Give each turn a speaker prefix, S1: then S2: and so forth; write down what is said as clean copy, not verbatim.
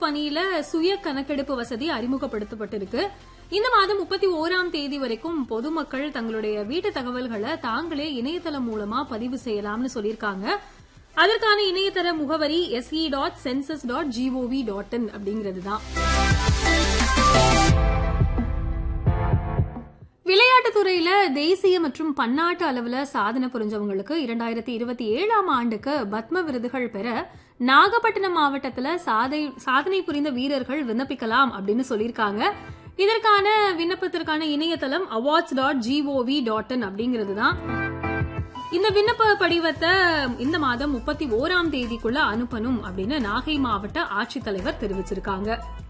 S1: பணியில சுய கணக்கெடுப்பு வசதி அறிமுகப்படுத்தப்பட்டிருக்கு. இந்த மாதம் 31ஆம் தேதி வரைக்கும் பொதுமக்கள் தங்களுடைய வீட்டு தகவல்களை தாங்களே இணையதளம் மூலமா பதிவு செய்யலாம்னு சொல்லியிருக்காங்க. அதற்கான இணையதள முகவரி se.census.gov.in அப்படிங்கிறதுதான். விளையாட்டுத் துறையில தேசிய மற்றும் பன்னாட்டு அளவுல சாதனை புரிஞ்சவங்களுக்கு 2027ஆம் ஆண்டுக்கு பத்ம விருதுகள் பெற நாகப்பட்டினம் மாவட்டத்துல சாதனை புரிந்த வீரர்கள் விண்ணப்பிக்கலாம் அப்படின்னு சொல்லியிருக்காங்க. இதற்கான விண்ணப்பத்திற்கான இணையதளம் awards.gov.in அப்படிங்கிறதுதான். இந்த விண்ணப்ப படிவத்தை இந்த மாதம் 31ஆம் தேதிக்குள்ள அனுப்பணும் அப்படின்னு நாகை மாவட்ட ஆட்சித்தலைவர் தெரிவிச்சிருக்காங்க.